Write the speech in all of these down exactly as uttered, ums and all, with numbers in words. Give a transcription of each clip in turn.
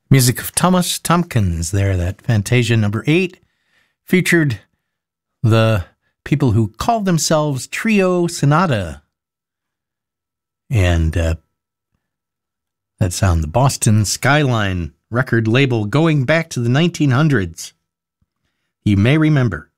Music of Thomas Tompkins there, that Fantasia number eight, featured the people who called themselves Trio Sonata. And uh, that's on the Boston Skyline record label going back to the nineteen hundreds. You may remember.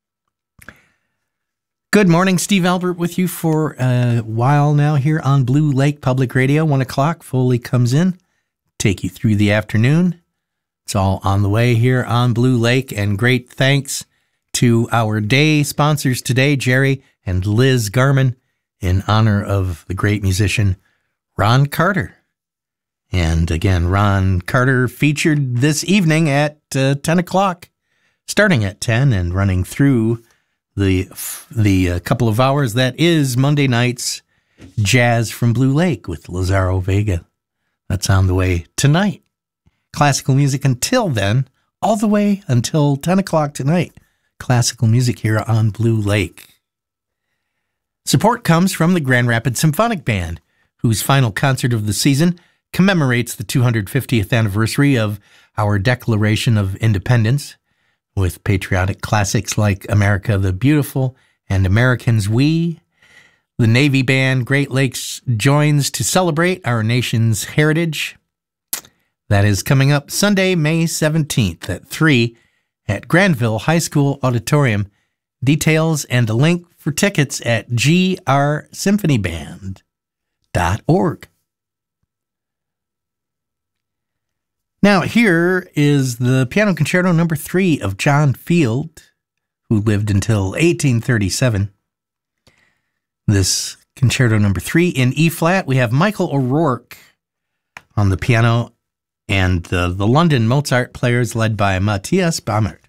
Good morning, Steve Albert with you for a while now here on Blue Lake Public Radio. One o'clock, Foley comes in, take you through the afternoon. It's all on the way here on Blue Lake, and great thanks to our day sponsors today, Jerry and Liz Garman, in honor of the great musician Ron Carter. And again, Ron Carter featured this evening at uh, ten o'clock, starting at ten and running through the the uh, couple of hours that is Monday night's Jazz from Blue Lake with Lazaro Vega. That's on the way tonight. Classical music until then, all the way until ten o'clock tonight. Classical music here on Blue Lake. Support comes from the Grand Rapids Symphonic Band, whose final concert of the season commemorates the two hundred fiftieth anniversary of our Declaration of Independence, with patriotic classics like America the Beautiful and Americans We. The Navy Band Great Lakes joins to celebrate our nation's heritage. That is coming up Sunday, May seventeenth at three at Granville High School Auditorium. Details and a link for tickets at g r symphony band dot org. Now, here is the Piano Concerto number three of John Field, who lived until eighteen thirty-seven. This Concerto number three in E-flat, we have Michael O'Rourke on the piano and uh, the London Mozart players led by Matthias Bammert.